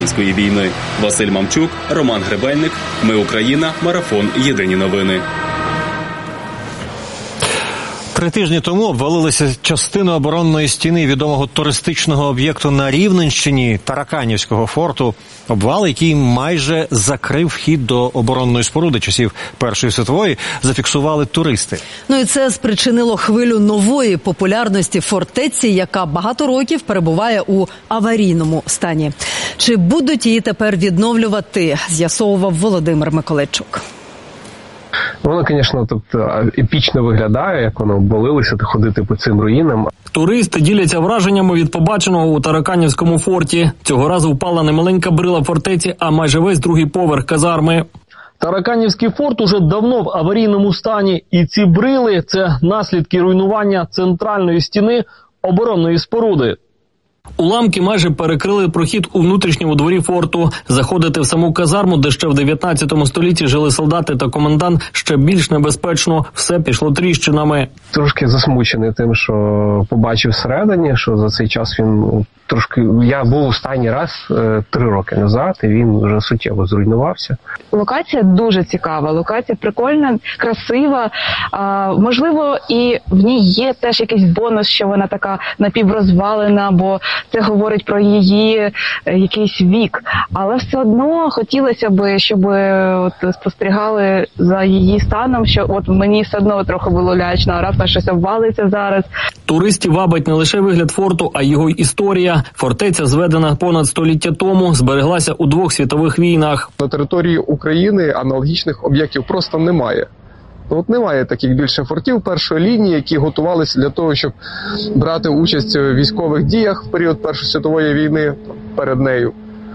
війни. Василь Мамчук, Роман Гребельник. Ми Україна. Марафон. Єдині новини. 3 тижні тому обвалилися частини оборонної стіни відомого туристичного об'єкту на Рівненщині – Тараканівського форту. Обвал, який майже закрив вхід до оборонної споруди часів Першої світової, зафіксували туристи. І це спричинило хвилю нової популярності фортеці, яка багато років перебуває у аварійному стані. Чи будуть її тепер відновлювати, з'ясовував Володимир Миколайчук. Воно, звісно, епічно виглядає, як воно обвалилося, ходити по цим руїнам. Туристи діляться враженнями від побаченого у Тараканівському форті. Цього разу впала не маленька брила фортеці, а майже весь другий поверх казарми. Тараканівський форт уже давно в аварійному стані, і ці брили – це наслідки руйнування центральної стіни оборонної споруди. Уламки майже перекрили прохід у внутрішньому дворі форту. Заходити в саму казарму, де ще в 19 столітті жили солдати та комендант, ще більш небезпечно. Все пішло тріщинами. Трошки засмучений тим, що побачив всередині, що за цей час він трошки... Я був останній раз 3 роки назад, і він вже суттєво зруйнувався. Локація дуже цікава, локація прикольна, красива. Можливо, і в ній є теж якийсь бонус, що вона така напіврозвалена, бо це говорить про її якийсь вік. Але все одно хотілося б, щоб спостерігали за її станом, що от мені все одно трохи було лячно, а раптом щось обвалиться зараз. Туристів вабить не лише вигляд форту, а його історія. Фортеця, зведена понад століття тому, збереглася у 2 світових війнах. На території України аналогічних об'єктів просто немає. Немає таких більше фортів першої лінії, які готувалися для того, щоб брати участь у військових діях в період Першої світової війни перед нею.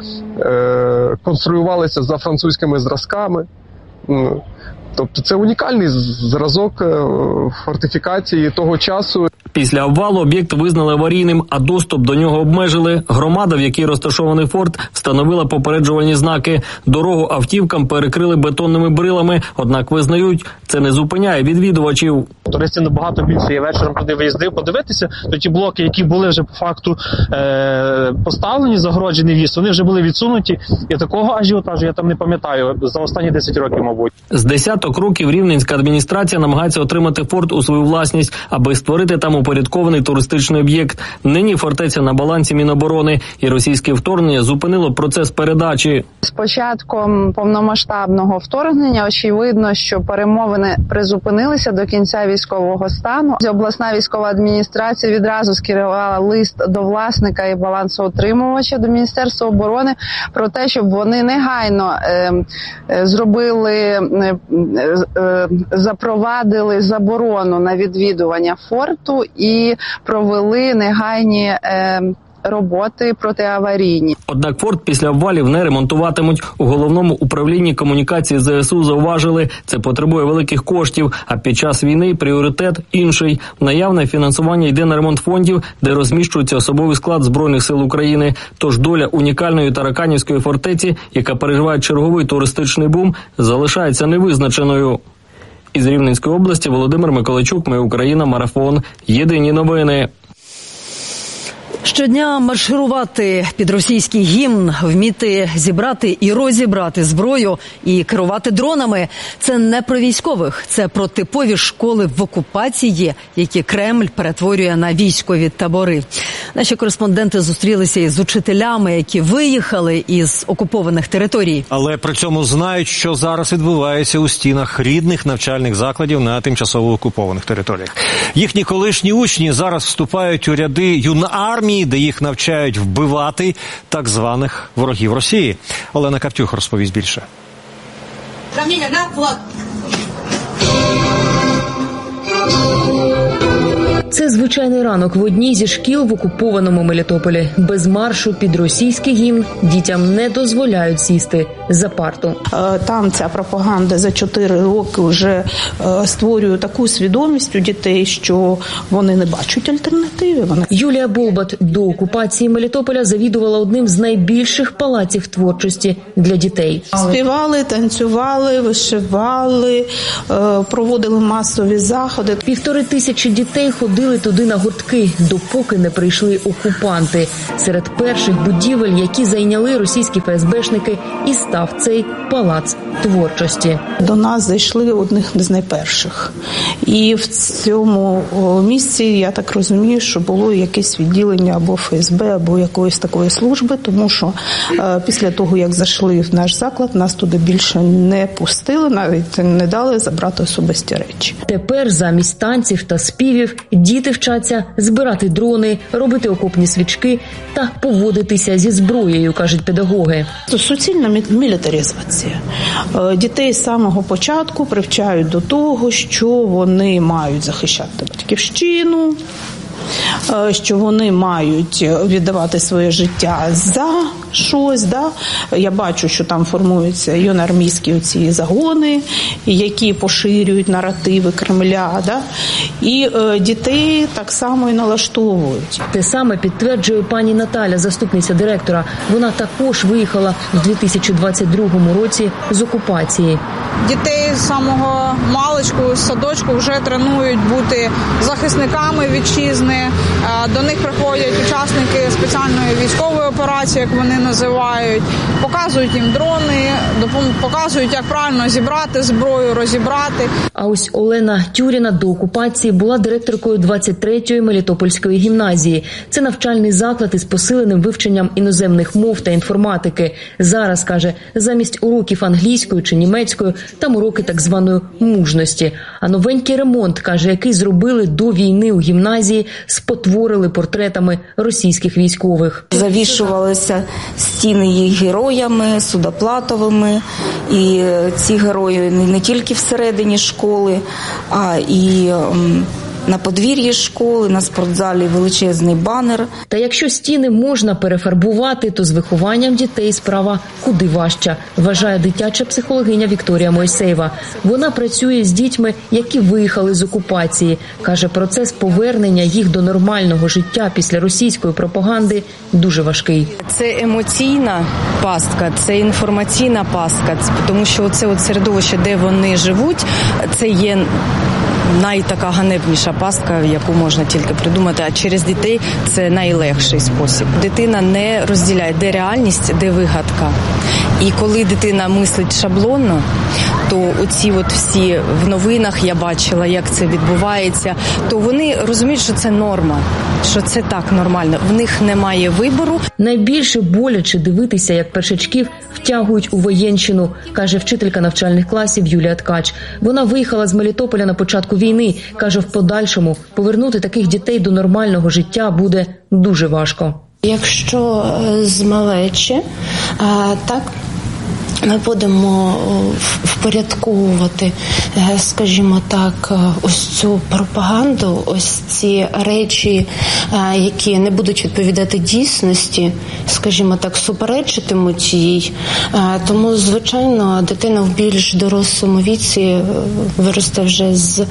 Конструювалися за французькими зразками. Тобто це унікальний зразок фортифікації того часу. Після обвалу об'єкт визнали аварійним, а доступ до нього обмежили. Громада, в якій розташований форт, встановила попереджувальні знаки. Дорогу автівкам перекрили бетонними брилами, однак визнають, це не зупиняє відвідувачів. Туристів набагато більше. Я вечором туди виїздив подивитися, то ті блоки, які були вже по факту поставлені, загороджений в'їзд, вони вже були відсунуті. І такого ажіотажу я там не пам'ятаю за останні 10 років, мабуть. З десяток років рівненська адміністрація намагається отримати форт у свою власність, аби створити там упорядкований туристичний об'єкт. Нині фортеця на балансі Міноборони, і російське вторгнення зупинило процес передачі. З початком повномасштабного вторгнення очевидно, що перемовини призупинилися до кінця військового стану. Обласна військова адміністрація відразу скерувала лист до власника і балансоутримувача, до Міністерства оборони, про те, щоб вони негайно запровадили заборону на відвідування форту і провели негайні роботи протиаварійні. Однак форт після обвалів не ремонтуватимуть. У Головному управлінні комунікації ЗСУ зауважили, це потребує великих коштів, а під час війни пріоритет інший. Наявне фінансування йде на ремонт фондів, де розміщується особовий склад Збройних сил України. Тож доля унікальної Тараканівської фортеці, яка переживає черговий туристичний бум, залишається невизначеною. Із Рівненської області Володимир Миколайчук, Ми Україна, Марафон. Єдині новини. Щодня марширувати під російський гімн, вміти зібрати і розібрати зброю і керувати дронами – це не про військових, це про типові школи в окупації, які Кремль перетворює на військові табори. Наші кореспонденти зустрілися із учителями, які виїхали із окупованих територій. Але при цьому знають, що зараз відбувається у стінах рідних навчальних закладів на тимчасово окупованих територіях. Їхні колишні учні зараз вступають у ряди юнармії, де їх навчають вбивати так званих ворогів Росії. Олена Каптюх розповість більше. Це звичайний ранок в одній зі шкіл в окупованому Мелітополі. Без маршу під російський гімн дітям не дозволяють сісти за парту. Там ця пропаганда за 4 роки вже створює таку свідомість у дітей, що вони не бачать альтернативи. Юлія Болбат до окупації Мелітополя завідувала одним з найбільших палаців творчості для дітей. Співали, танцювали, вишивали, проводили масові заходи. 1500 дітей ходили ходили туди на гуртки, допоки не прийшли окупанти. Серед перших будівель, які зайняли російські ФСБшники, і став цей палац творчості. До нас зайшли одних з найперших. І в цьому місці, я так розумію, що було якесь відділення або ФСБ, або якоїсь такої служби, тому що після того, як зайшли в наш заклад, нас туди більше не пустили, навіть не дали забрати особисті речі. Тепер замість танців та співів діти вчаться збирати дрони, робити окопні свічки та поводитися зі зброєю, кажуть педагоги. Суцільна мілітаризація. Дітей з самого початку привчають до того, що вони мають захищати батьківщину, що вони мають віддавати своє життя за щось. Да? Я бачу, що там формуються юноармійські оці загони, які поширюють наративи Кремля. Да? І дітей так само і налаштовують. Те саме підтверджує пані Наталя, заступниця директора. Вона також виїхала в 2022 році з окупації. Дітей з самого маличку, з садочку вже тренують бути захисниками вітчизни. До них приходять учасники спеціальної військової операції, як вони називають, показують їм дрони, показують, як правильно зібрати зброю, розібрати. А ось Олена Тюріна до окупації була директоркою 23-ї Мелітопольської гімназії. Це навчальний заклад із посиленим вивченням іноземних мов та інформатики. Зараз, каже, замість уроків англійської чи німецької, там уроки так званої мужності. А новенький ремонт, каже, який зробили до війни у гімназії, спотворили портретами російських військових. Завішувалися стіни їх героями, судоплатовими. І ці герої не тільки всередині школи, а і на подвір'ї школи, на спортзалі величезний банер. Та якщо стіни можна перефарбувати, то з вихованням дітей справа куди важча, вважає дитяча психологиня Вікторія Мойсеєва. Вона працює з дітьми, які виїхали з окупації. Каже, процес повернення їх до нормального життя після російської пропаганди дуже важкий. Це емоційна пастка, це інформаційна пастка, тому що це середовище, де вони живуть, це є найтака ганебніша пастка, яку можна тільки придумати, а через дітей це найлегший спосіб. Дитина не розділяє, де реальність, де вигадка. І коли дитина мислить шаблонно, то оці от всі в новинах я бачила, як це відбувається, то вони розуміють, що це норма, що це так нормально. В них немає вибору. Найбільше боляче дивитися, як першачків втягують у воєнщину, каже вчителька навчальних класів Юлія Ткач. Вона виїхала з Мелітополя на початку війни. Каже, в подальшому повернути таких дітей до нормального життя буде дуже важко. Якщо з малечі, так, ми будемо впорядковувати, скажімо так, ось цю пропаганду, ось ці речі, які не будуть відповідати дійсності, скажімо так, суперечитимуть їй. Тому, звичайно, дитина в більш дорослому віці виросте вже з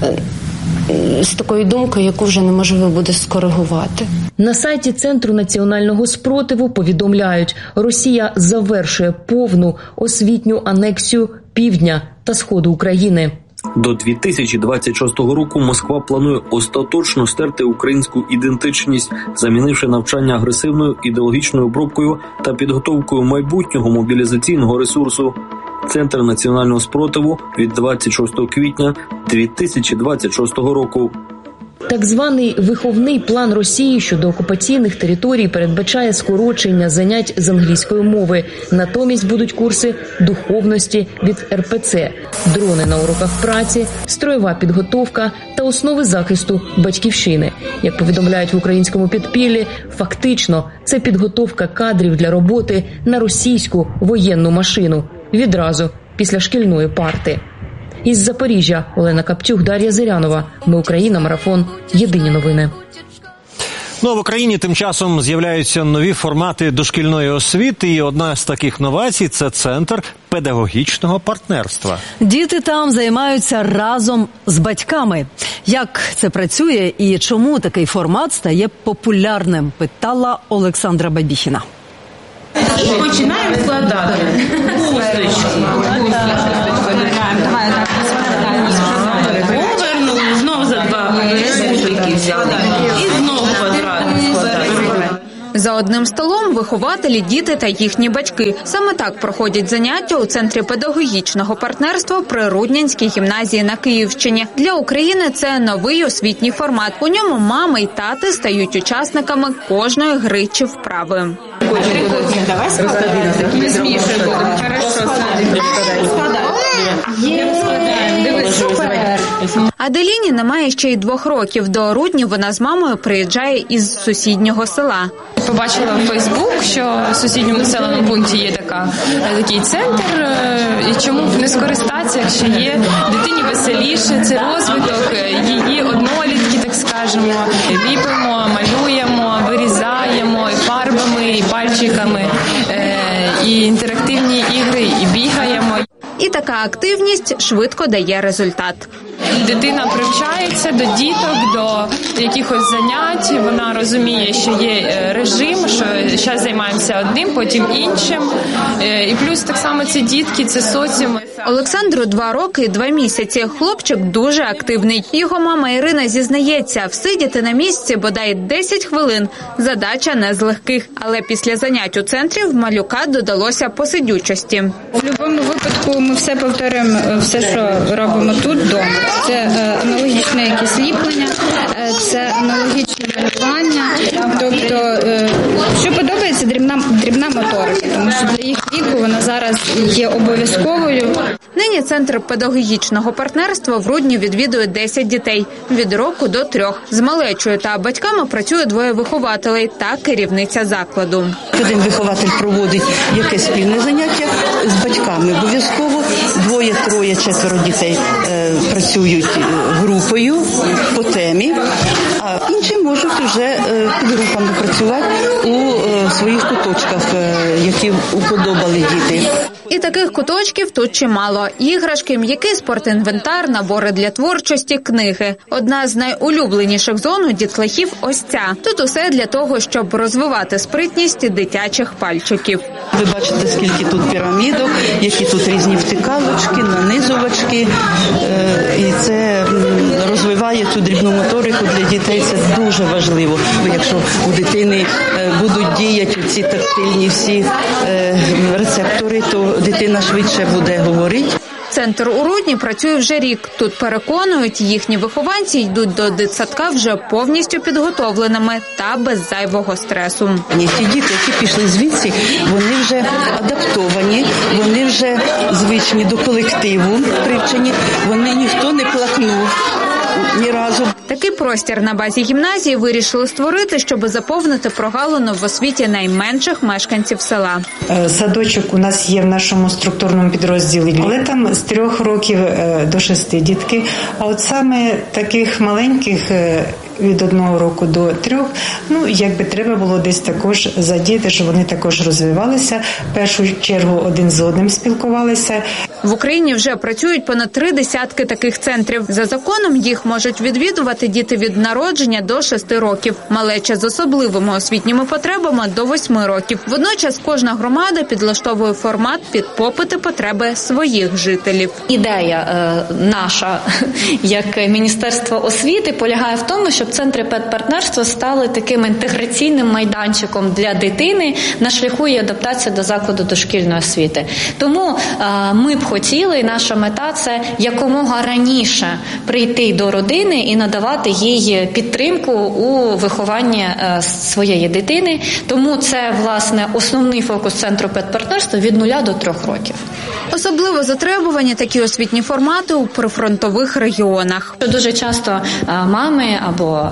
такою думкою, яку вже неможливо буде скоригувати. На сайті Центру національного спротиву повідомляють, Росія завершує повну освітню анексію півдня та сходу України. До 2026 року Москва планує остаточно стерти українську ідентичність, замінивши навчання агресивною ідеологічною обробкою та підготовкою майбутнього мобілізаційного ресурсу. Центр національного спротиву від 26 квітня 2026 року. Так званий виховний план Росії щодо окупаційних територій передбачає скорочення занять з англійської мови. Натомість будуть курси духовності від РПЦ, дрони на уроках праці, строєва підготовка та основи захисту батьківщини. Як повідомляють в українському підпіллі, фактично це підготовка кадрів для роботи на російську воєнну машину відразу після шкільної парти. Із Запоріжжя Олена Каптюх, Дар'я Зирянова. Ми Україна. Марафон. Єдині новини. Ну, а в Україні тим часом з'являються нові формати дошкільної освіти, і одна з таких новацій – це Центр педагогічного партнерства. Діти там займаються разом з батьками. Як це працює і чому такий формат стає популярним, питала Олександра Бабіхіна. Починаємо складати кусочки. Повернули, знов за два кусочки. За одним столом вихователі, діти та їхні батьки. Саме так проходять заняття у Центрі педагогічного партнерства при Руднянській гімназії на Київщині. Для України це новий освітній формат. У ньому мами й тати стають учасниками кожної гри чи вправи. Давай складаємо. Не змішуємо. Аделіні немає ще й 2 років. До Рудні вона з мамою приїжджає із сусіднього села. Побачила в Фейсбук, що в сусідньому населеному пункті є такий центр, і чому б не скористатися, якщо є дитині веселіше, це розвиток, її однолітки, так скажемо, ліпимо, малюємо, вирізаємо і фарбами, і пальчиками, і інтерактивні ігри, і бігаємо. І така активність швидко дає результат. Дитина привчається до діток, до якихось занять, вона розуміє, що є режим, що зараз займаємося одним, потім іншим. І плюс так само ці дітки, це соціум. Олександру 2 роки і 2 місяці. Хлопчик дуже активний. Його мама Ірина зізнається, всидіти на місці бодай 10 хвилин – задача не з легких. Але після занять у центрі в малюка додалося посидючості. У будь-якому випадку ми все повторюємо, все, що робимо тут вдома. Це аналогічне якесь ліплення, це аналогічне малювання. Тобто, що подобається, дрібна моторика, тому що для їх віку вона зараз є обов'язковою. Нині Центр педагогічного партнерства в Рудні відвідує 10 дітей – від року до 3. З малечою та батьками працює 2 вихователей та керівниця закладу. Один вихователь проводить якесь спільне заняття з батьками. Обов'язково 2, 3, 4 дітей працюють групою по темі, а інші можуть вже під групами працювати у своїх куточках, які уподобали діти. І таких куточків тут чимало. Іграшки, м'який спортінвентар, набори для творчості, книги. Одна з найулюбленіших зон у дітлахів – ось ця. Тут усе для того, щоб розвивати спритність дитячих пальчиків. Ви бачите, скільки тут пірамідок, які тут різні втикалочки, нанизувачки. І це розвиває цю дрібну моторику для дітей. Це дуже важливо. Бо якщо у дитини будуть діяти ці тактильні всі рецептори, то дитина швидше буде говорити. Центр у Рудні працює вже рік. Тут переконують, їхні вихованці йдуть до дитсадка вже повністю підготовленими та без зайвого стресу. Ті діти, які пішли звідси, вони вже адаптовані, вони вже звичні до колективу привчені, вони ніхто не плакнув ні разу. Такий простір на базі гімназії вирішили створити, щоб заповнити прогалину в освіті найменших мешканців села. Садочок у нас є в нашому структурному підрозділі, але там з 3 років до 6 дітки. А от саме таких маленьких від 1 року до 3, якби треба було десь також задіяти, щоб вони також розвивалися. В першу чергу один з одним спілкувалися. В Україні вже працюють понад 3 десятки таких центрів. За законом їх можуть відвідувати діти від народження до 6 років. Малеча з особливими освітніми потребами до 8 років. Водночас кожна громада підлаштовує формат під попит і потреби своїх жителів. Ідея наша, як Міністерство освіти, полягає в тому, щоб центри педпартнерства стали таким інтеграційним майданчиком для дитини на шляху її адаптації до закладу дошкільної освіти. Тому ми б хотіли, наша мета – це якомога раніше прийти до родини і надавати їй підтримку у вихованні своєї дитини. Тому це, власне, основний фокус Центру педпартнерства від 0 до 3 років. Особливо затребувані такі освітні формати у прифронтових регіонах. Дуже часто мами або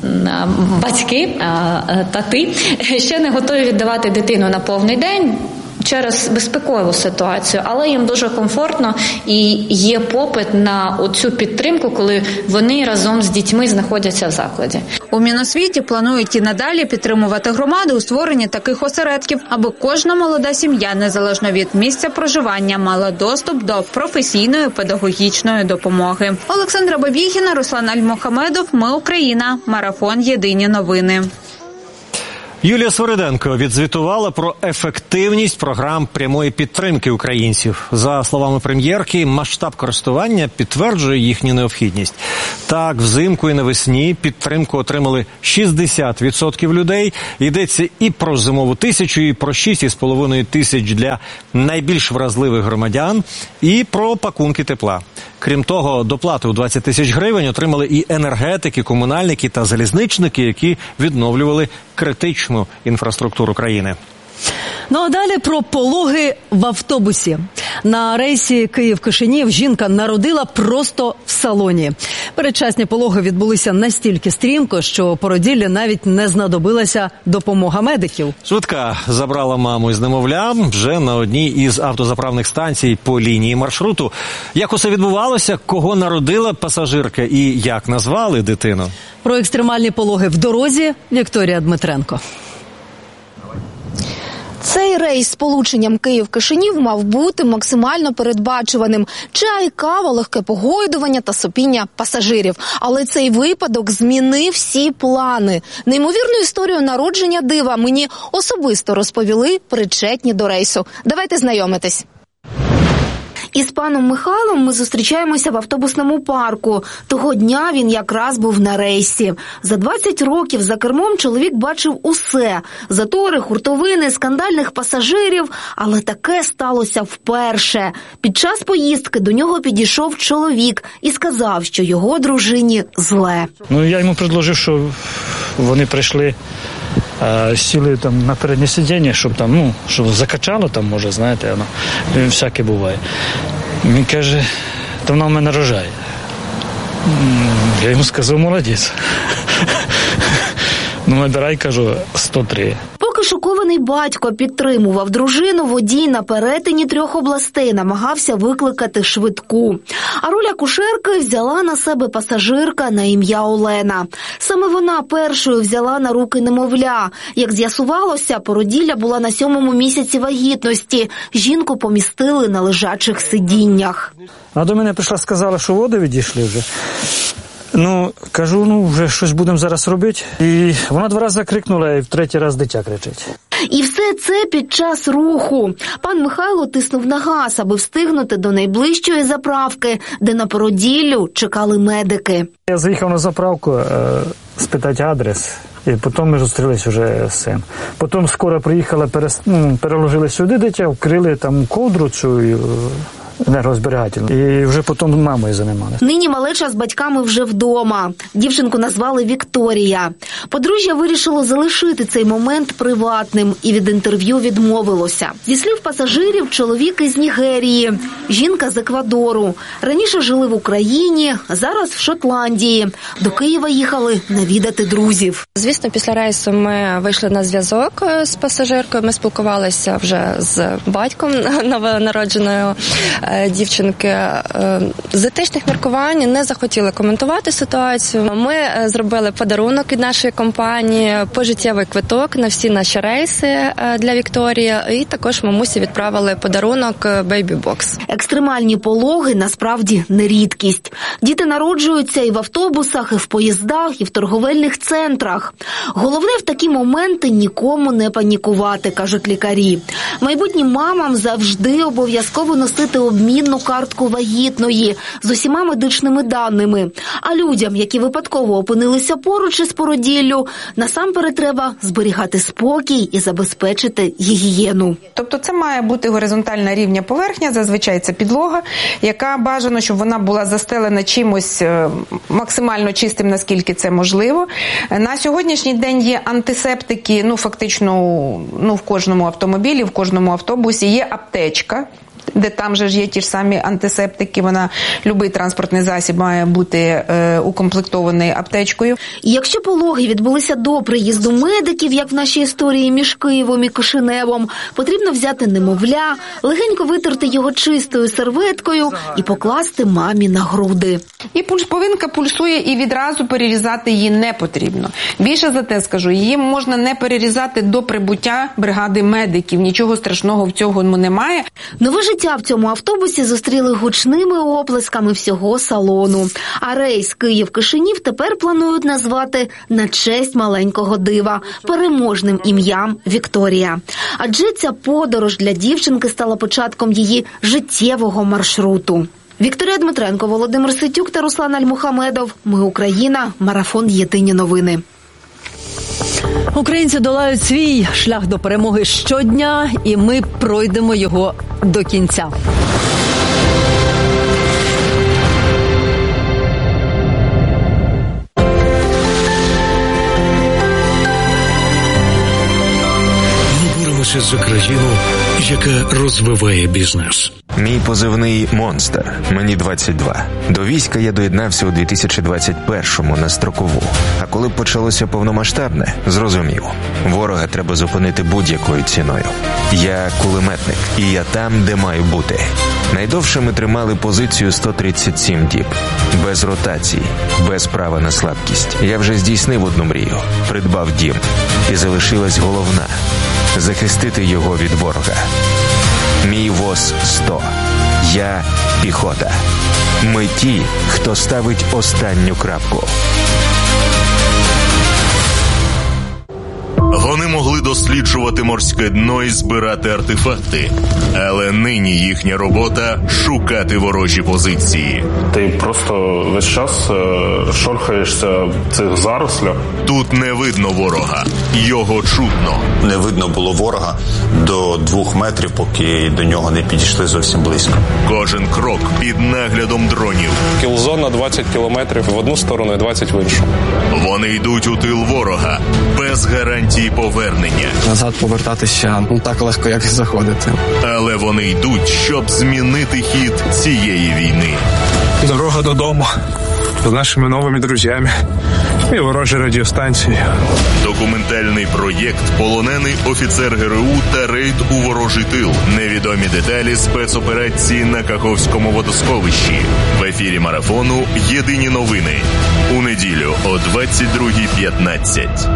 батьки, тати ще не готові віддавати дитину на повний день через безпекову ситуацію, але їм дуже комфортно і є попит на оцю підтримку, коли вони разом з дітьми знаходяться в закладі. У Міносвіті планують і надалі підтримувати громади у створенні таких осередків, аби кожна молода сім'я, незалежно від місця проживання, мала доступ до професійної педагогічної допомоги. Олександра Бабігіна, Руслан Альмохамедов. Ми Україна. Марафон. Єдині новини. Юлія Свириденко відзвітувала про ефективність програм прямої підтримки українців. За словами прем'єрки, масштаб користування підтверджує їхню необхідність. Так, взимку і навесні підтримку отримали 60% людей. Йдеться і про зимову 1000, і про 6,5 тисяч для найбільш вразливих громадян, і про пакунки тепла. Крім того, доплати у 20 тисяч гривень отримали і енергетики, комунальники та залізничники, які відновлювали критичну інфраструктуру країни. Ну а далі про пологи в автобусі. На рейсі Київ-Кишинів жінка народила просто в салоні. Передчасні пологи відбулися настільки стрімко, що породіллі навіть не знадобилася допомога медиків. Швидка забрала маму із немовлям вже на одній із автозаправних станцій по лінії маршруту. Як усе відбувалося, кого народила пасажирка і як назвали дитину? Про екстремальні пологи в дорозі Вікторія Дмитренко. Цей рейс з полученням Київ-Кишинів мав бути максимально передбачуваним. Чай, кава, легке погойдування та сопіння пасажирів. Але цей випадок змінив всі плани. Неймовірну історію народження дива мені особисто розповіли причетні до рейсу. Давайте знайомитись. Із паном Михайлом ми зустрічаємося в автобусному парку. Того дня він якраз був на рейсі. За 20 років за кермом чоловік бачив усе. Затори, хуртовини, скандальних пасажирів. Але таке сталося вперше. Під час поїздки до нього підійшов чоловік і сказав, що його дружині зле. Я йому предложив, що вони прийшли, сіли там на переднє сидіння, щоб там, щоб закачало там, може, знаєте, всяке буває. Він каже, то вона в мене рожає. Я йому сказав, молодець. Набирай, кажу, 103. Поки шокований батько підтримував дружину, водій на перетині 3 областей намагався викликати швидку. А роль акушерки взяла на себе пасажирка на ім'я Олена. Саме вона першою взяла на руки немовля. Як з'ясувалося, породілля була на 7-му місяці вагітності. Жінку помістили на лежачих сидіннях. А до мене прийшла, сказала, що води відійшли вже. Кажу, вже щось будемо зараз робити. І вона 2 рази крикнула, і в 3-й раз дитя кричить. І все це під час руху. Пан Михайло тиснув на газ, аби встигнути до найближчої заправки, де на породіллю чекали медики. Я заїхав на заправку спитати адрес, і потім ми зустрілися вже з цим. Потім скоро приїхали, переложили сюди дитя, вкрили там ковдру цю енергозберігательну. І вже потім мамою займалися. Нині малеча з батьками вже вдома. Дівчинку назвали Вікторія. Подружжя вирішило залишити цей момент приватним і від інтерв'ю відмовилося. Зі слів пасажирів, чоловік із Нігерії, жінка з Еквадору. Раніше жили в Україні, зараз в Шотландії. До Києва їхали навідати друзів. Звісно, після рейсу ми вийшли на зв'язок з пасажиркою, ми спілкувалися вже з батьком новонародженої дівчинки. З етичних міркувань не захотіли коментувати ситуацію. Ми зробили подарунок від нашої компанії, пожиттєвий квиток на всі наші рейси для Вікторії, і також мамусі відправили подарунок Baby Box. Екстремальні пологи насправді не рідкість. Діти народжуються і в автобусах, і в поїздах, і в торговельних центрах. Головне в такі моменти нікому не панікувати, кажуть лікарі. Майбутнім мамам завжди обов'язково носити обмінну картку вагітної з усіма медичними даними. А людям, які випадково опинилися поруч із породіллю, насамперед треба зберігати спокій і забезпечити гігієну. Тобто це має бути горизонтальна рівня поверхня, зазвичай це підлога, яка бажано, щоб вона була застелена чимось максимально чистим, наскільки це можливо. На сьогоднішній день є антисептики, фактично, в кожному автомобілі, в кожному автобусі є аптечка, де там же ж є ті ж самі антисептики, любий транспортний засіб має бути укомплектований аптечкою. І якщо пологи відбулися до приїзду медиків, як в нашій історії між Києвом і Кишиневом, потрібно взяти немовля, легенько витерти його чистою серветкою і покласти мамі на груди. І повинка пульсує, і відразу перерізати її не потрібно. Більше за те скажу, її можна не перерізати до прибуття бригади медиків. Нічого страшного в цьому немає. Нове життя Прибуття в цьому автобусі зустріли гучними оплесками всього салону. А рейс Київ-Кишинів тепер планують назвати на честь маленького дива – переможним ім'ям Вікторія. Адже ця подорож для дівчинки стала початком її життєвого маршруту. Вікторія Дмитренко, Володимир Ситюк та Руслан Альмухамедов. Ми Україна. Марафон Єдині новини. Українці долають свій шлях до перемоги щодня, і ми пройдемо його до кінця. Ми боремося за країну, яка розвиває бізнес. Мій позивний «Монстр». Мені 22. До війська я доєднався у 2021-му на строкову. А коли почалося повномасштабне, зрозумів. Ворога треба зупинити будь-якою ціною. Я кулеметник, і я там, де маю бути. Найдовше ми тримали позицію 137 діб. Без ротації, без права на слабкість. Я вже здійснив одну мрію. Придбав дім. І залишилась головна – захистити його від ворога. Мій ВОЗ-100. Я піхота. Ми ті, хто ставить останню крапку. Вони могли досліджувати морське дно і збирати артефакти, але нині їхня робота – шукати ворожі позиції. Ти просто весь час шорхаєшся в цих зарослях. Тут не видно ворога, його чутно. Не видно було ворога до 2 метрів, поки до нього не підійшли зовсім близько. Кожен крок під наглядом дронів. Кілзона 20 кілометрів в одну сторону і 20 в іншу. Вони йдуть у тил ворога, без гарантії повернення. Назад повертатися так легко, як і заходити. Але вони йдуть, щоб змінити хід цієї війни. Дорога додому, з нашими новими друзями і ворожі радіостанції. Документальний проєкт «Полонений офіцер ГРУ» та рейд у ворожий тил. Невідомі деталі спецоперації на Каховському водосховищі. В ефірі марафону «Єдині новини». У неділю о 22:15.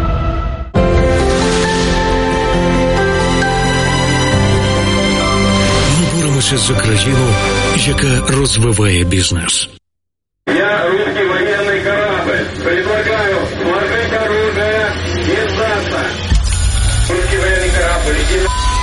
Ми боремося за країну, яка розвиває бізнес. Я русский военный корабль. Предлагаю сложить оружие и сдаться. Русский военный корабль.